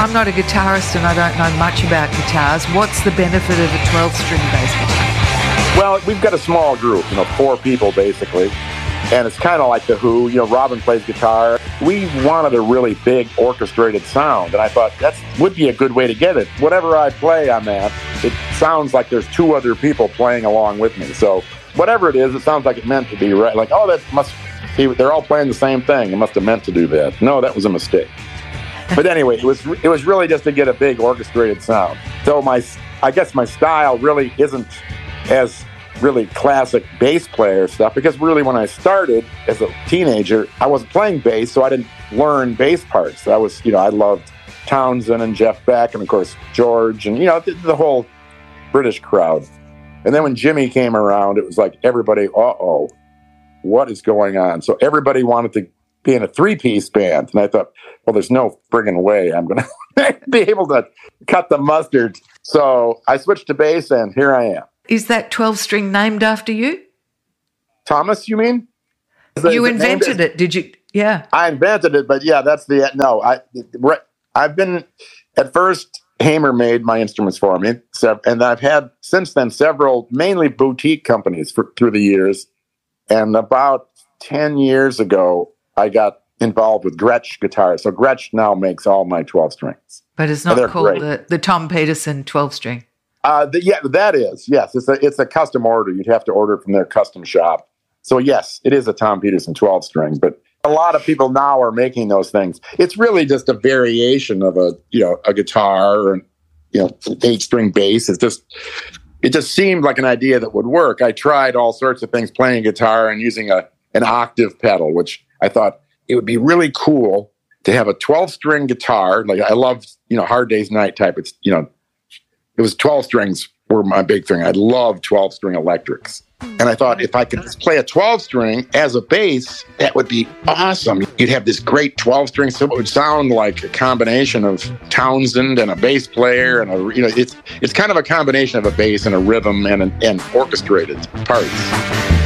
I'm not a guitarist and I don't know much about guitars. What's the benefit of a 12-string bass guitar? Well, we've got a small group, 4 people basically. And it's kind of like The Who. Robin plays guitar. We wanted a really big orchestrated sound, and I thought that would be a good way to get it. Whatever I play on that, it sounds like there's 2 other people playing along with me. So whatever it is, it sounds like it meant to be right. Like, oh, that must be, they're all playing the same thing. It must have meant to do that. No, that was a mistake. But anyway, it was really just to get a big orchestrated sound. So I guess my style really isn't as really classic bass player stuff, because really when I started as a teenager, I wasn't playing bass, so I didn't learn bass parts. I loved Townsend and Jeff Beck and of course George and the whole British crowd. And then when Jimmy came around, it was like everybody, what is going on? So everybody wanted to be in a 3-piece band, and I thought, well, there's no friggin' way I'm gonna be able to cut the mustard. So I switched to bass, and here I am. Is that 12-string named after you? Thomas, you mean? You invented it, did you? Yeah. I invented it, but yeah, that's I've been, at first, Hamer made my instruments for me, and I've had, since then, several, mainly boutique companies through the years, and about 10 years ago, I got involved with Gretsch guitars. So Gretsch now makes all my 12 strings. But it's not called the Tom Peterson 12-string. That is, yes. It's a custom order. You'd have to order from their custom shop. So yes, it is a Tom Peterson 12-string, but a lot of people now are making those things. It's really just a variation of a guitar or, 8-string bass. It just seemed like an idea that would work. I tried all sorts of things, playing guitar and using an octave pedal, which I thought it would be really cool to have a 12-string guitar. Like I love, Hard Day's Night type. It's, it was 12 strings were my big thing. I love 12-string electrics. And I thought if I could just play a 12-string as a bass, that would be awesome. You'd have this great 12-string, so it would sound like a combination of Townsend and a bass player, and it's kind of a combination of a bass and a rhythm and orchestrated parts.